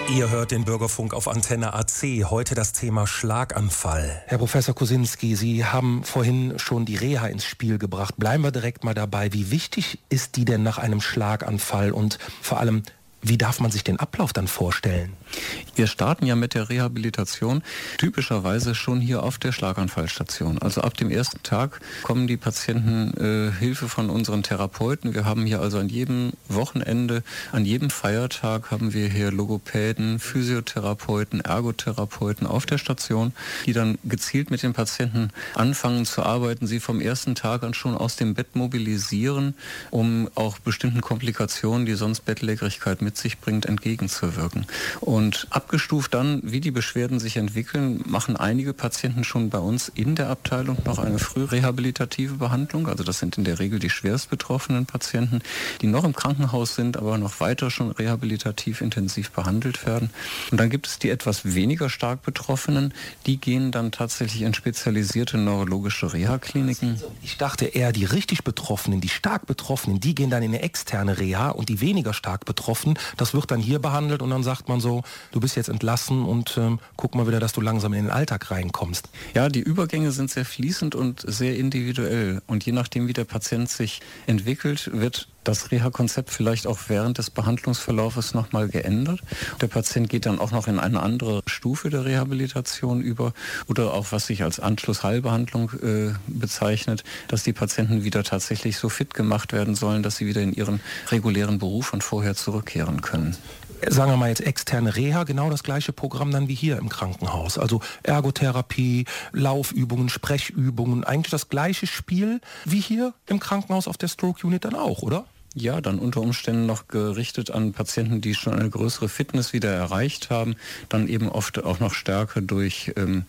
Ihr hört den Bürgerfunk auf Antenne AC. Heute das Thema Schlaganfall. Herr Professor Kosinski, Sie haben vorhin schon die Reha ins Spiel gebracht. Bleiben wir direkt mal dabei. Wie wichtig ist die denn nach einem Schlaganfall? Und vor allem, wie darf man sich den Ablauf dann vorstellen? Wir starten ja mit der Rehabilitation typischerweise schon hier auf der Schlaganfallstation. Also ab dem ersten Tag kommen die Patienten Hilfe von unseren Therapeuten. Wir haben hier also an jedem Wochenende, an jedem Feiertag haben wir hier Logopäden, Physiotherapeuten, Ergotherapeuten auf der Station, die dann gezielt mit den Patienten anfangen zu arbeiten, sie vom ersten Tag an schon aus dem Bett mobilisieren, um auch bestimmten Komplikationen, die sonst Bettlägerigkeit mit sich bringt, entgegenzuwirken. Und abgestuft dann, wie die Beschwerden sich entwickeln, machen einige Patienten schon bei uns in der Abteilung noch eine frührehabilitative Behandlung. Also das sind in der Regel die schwerst betroffenen Patienten, die noch im Krankenhaus sind, aber noch weiter schon rehabilitativ intensiv behandelt werden. Und dann gibt es die etwas weniger stark Betroffenen, die gehen dann tatsächlich in spezialisierte neurologische Reha-Kliniken. Ich dachte eher, die richtig Betroffenen, die stark Betroffenen, die gehen dann in eine externe Reha und die weniger stark Betroffenen, das wird dann hier behandelt und dann sagt man so, du bist jetzt entlassen und guck mal wieder, dass du langsam in den Alltag reinkommst. Ja, die Übergänge sind sehr fließend und sehr individuell. Und je nachdem, wie der Patient sich entwickelt, wird das Reha-Konzept vielleicht auch während des Behandlungsverlaufes nochmal geändert. Der Patient geht dann auch noch in eine andere Stufe der Rehabilitation über oder auch, was sich als Anschlussheilbehandlung bezeichnet, dass die Patienten wieder tatsächlich so fit gemacht werden sollen, dass sie wieder in ihren regulären Beruf von vorher zurückkehren können. Sagen wir mal jetzt externe Reha, genau das gleiche Programm dann wie hier im Krankenhaus. Also Ergotherapie, Laufübungen, Sprechübungen, eigentlich das gleiche Spiel wie hier im Krankenhaus auf der Stroke Unit dann auch, oder? Ja, dann unter Umständen noch gerichtet an Patienten, die schon eine größere Fitness wieder erreicht haben, dann eben oft auch noch stärker durch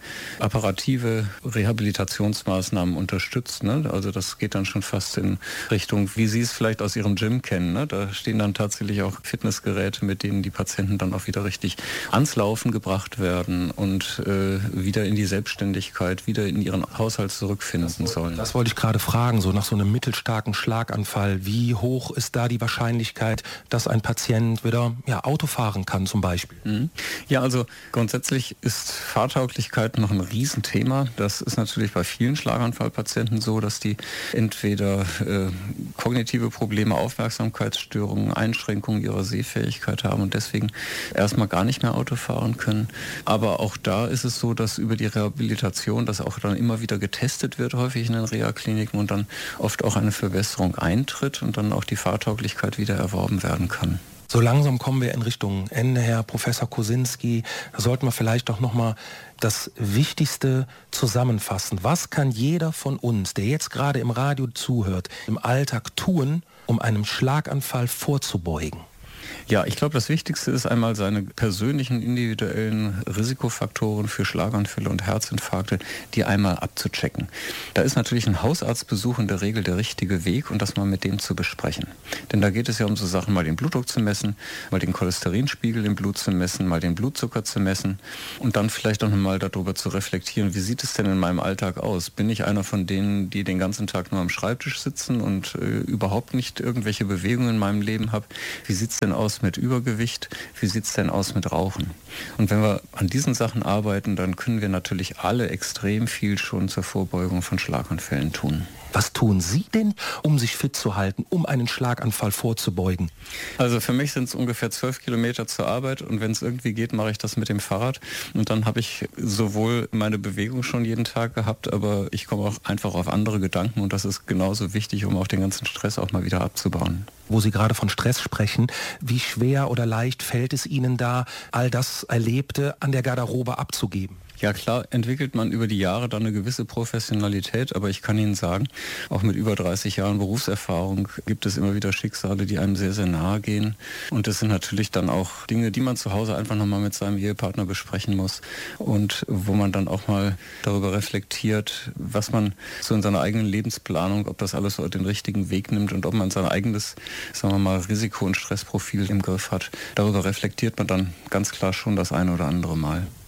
apparative Rehabilitationsmaßnahmen unterstützt. Ne? Also das geht dann schon fast in Richtung, wie Sie es vielleicht aus Ihrem Gym kennen. Ne? Da stehen dann tatsächlich auch Fitnessgeräte, mit denen die Patienten dann auch wieder richtig ans Laufen gebracht werden und wieder in die Selbstständigkeit, wieder in ihren Haushalt zurückfinden sollen. Das wollte ich gerade fragen, so nach so einem mittelstarken Schlaganfall, wie hoch ist da die Wahrscheinlichkeit, dass ein Patient wieder Auto fahren kann zum Beispiel? Ja, also grundsätzlich ist Fahrtauglichkeit noch ein Riesenthema. Das ist natürlich bei vielen Schlaganfallpatienten so, dass die entweder kognitive Probleme, Aufmerksamkeitsstörungen, Einschränkungen ihrer Sehfähigkeit haben und deswegen erstmal gar nicht mehr Auto fahren können. Aber auch da ist es so, dass über die Rehabilitation das auch dann immer wieder getestet wird, häufig in den Reha-Kliniken und dann oft auch eine Verbesserung eintritt und dann auch die Fahrtauglichkeit wieder erworben werden kann. So langsam kommen wir in Richtung Ende, Herr Professor Kosinski. Da sollten wir vielleicht doch nochmal das Wichtigste zusammenfassen. Was kann jeder von uns, der jetzt gerade im Radio zuhört, im Alltag tun, um einem Schlaganfall vorzubeugen? Ja, ich glaube, das Wichtigste ist einmal seine persönlichen individuellen Risikofaktoren für Schlaganfälle und Herzinfarkte, die einmal abzuchecken. Da ist natürlich ein Hausarztbesuch in der Regel der richtige Weg und das mal mit dem zu besprechen. Denn da geht es ja um so Sachen, mal den Blutdruck zu messen, mal den Cholesterinspiegel im Blut zu messen, mal den Blutzucker zu messen und dann vielleicht auch nochmal darüber zu reflektieren, wie sieht es denn in meinem Alltag aus? Bin ich einer von denen, die den ganzen Tag nur am Schreibtisch sitzen und überhaupt nicht irgendwelche Bewegungen in meinem Leben habe? Wie sieht es denn aus mit Übergewicht? Wie sieht es denn aus mit Rauchen? Und wenn wir an diesen Sachen arbeiten, dann können wir natürlich alle extrem viel schon zur Vorbeugung von Schlaganfällen tun. Was tun Sie denn, um sich fit zu halten, um einen Schlaganfall vorzubeugen? Also für mich sind es ungefähr 12 Kilometer zur Arbeit und wenn es irgendwie geht, mache ich das mit dem Fahrrad. Und dann habe ich sowohl meine Bewegung schon jeden Tag gehabt, aber ich komme auch einfach auf andere Gedanken und das ist genauso wichtig, um auch den ganzen Stress auch mal wieder abzubauen. Wo Sie gerade von Stress sprechen, wie schwer oder leicht fällt es Ihnen da, all das Erlebte an der Garderobe abzugeben? Ja klar, entwickelt man über die Jahre dann eine gewisse Professionalität, aber ich kann Ihnen sagen, auch mit über 30 Jahren Berufserfahrung gibt es immer wieder Schicksale, die einem sehr, sehr nahe gehen. Und das sind natürlich dann auch Dinge, die man zu Hause einfach nochmal mit seinem Ehepartner besprechen muss und wo man dann auch mal darüber reflektiert, was man so in seiner eigenen Lebensplanung, ob das alles so den richtigen Weg nimmt und ob man sein eigenes, sagen wir mal, Risiko- und Stressprofil im Griff hat. Darüber reflektiert man dann ganz klar schon das eine oder andere Mal.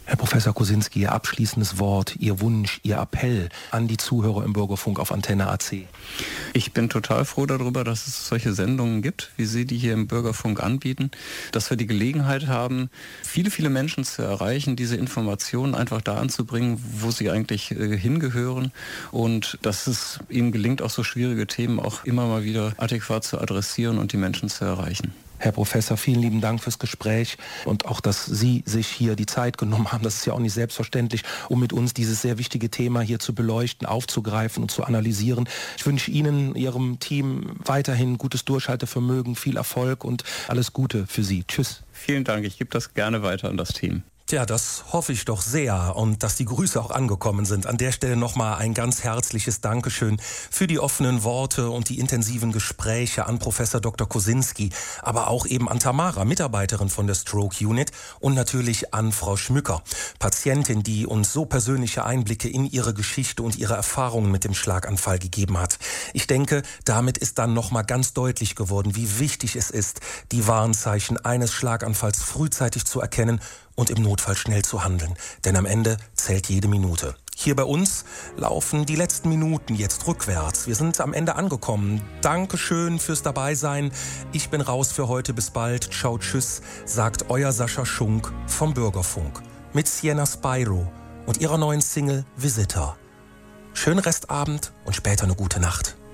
Herr Professor Kosinski, Ihr abschließendes Wort, Ihr Wunsch, Ihr Appell an die Zuhörer im Bürgerfunk auf Antenne AC. Ich bin total froh darüber, dass es solche Sendungen gibt, wie Sie die hier im Bürgerfunk anbieten, dass wir die Gelegenheit haben, viele, viele Menschen zu erreichen, diese Informationen einfach da anzubringen, wo sie eigentlich hingehören und dass es Ihnen gelingt, auch so schwierige Themen auch immer mal wieder adäquat zu adressieren und die Menschen zu erreichen. Herr Professor, vielen lieben Dank fürs Gespräch und auch, dass Sie sich hier die Zeit genommen haben. Das ist ja auch nicht selbstverständlich, um mit uns dieses sehr wichtige Thema hier zu beleuchten, aufzugreifen und zu analysieren. Ich wünsche Ihnen, Ihrem Team weiterhin gutes Durchhaltevermögen, viel Erfolg und alles Gute für Sie. Tschüss. Vielen Dank, ich gebe das gerne weiter an das Team. Tja, das hoffe ich doch sehr und dass die Grüße auch angekommen sind. An der Stelle nochmal ein ganz herzliches Dankeschön für die offenen Worte und die intensiven Gespräche an Professor Dr. Kosinski, aber auch eben an Tamara, Mitarbeiterin von der Stroke Unit und natürlich an Frau Schmücker, Patientin, die uns so persönliche Einblicke in ihre Geschichte und ihre Erfahrungen mit dem Schlaganfall gegeben hat. Ich denke, damit ist dann nochmal ganz deutlich geworden, wie wichtig es ist, die Warnzeichen eines Schlaganfalls frühzeitig zu erkennen und im Notfall schnell zu handeln. Denn am Ende zählt jede Minute. Hier bei uns laufen die letzten Minuten jetzt rückwärts. Wir sind am Ende angekommen. Dankeschön fürs Dabeisein. Ich bin raus für heute. Bis bald. Ciao, tschüss, sagt euer Sascha Schunk vom Bürgerfunk. Mit Sienna Spyro und ihrer neuen Single Visitor. Schönen Restabend und später eine gute Nacht.